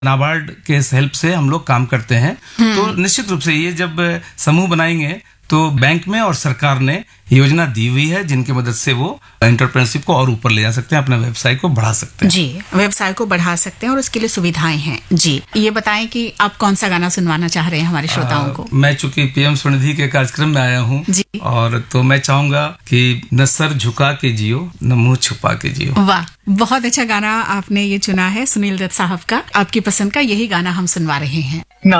नाबार्ड के हेल्प से हम लोग काम करते हैं। तो निश्चित रूप से ये जब समूह बनाएंगे तो बैंक में और सरकार ने योजना दी हुई है जिनकी मदद से वो एंटरप्रेन्योरशिप को और ऊपर ले जा सकते हैं, अपने व्यवसाय को बढ़ा सकते हैं। जी, व्यवसाय को बढ़ा सकते हैं और उसके लिए सुविधाएं हैं। जी, ये बताएं कि आप कौन सा गाना सुनवाना चाह रहे हैं हमारे श्रोताओं को? मैं चूंकि पीएम स्वनिधि के कार्यक्रम में आया हूँ और तो मैं चाहूंगा कि न सर झुका के जियो न मुंह छुपा के जियो। वाह, बहुत अच्छा गाना आपने ये चुना है सुनील दत्त साहब का। आपकी पसंद का यही गाना हम सुनवा रहे हैं।